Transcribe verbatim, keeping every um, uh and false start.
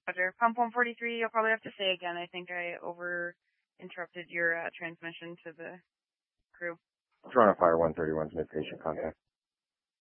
Roger. Pump one forty-three, you'll probably have to say again. I think I over interrupted your uh, transmission to the crew. Toronto Fire one thirty-one's mid-patient contact.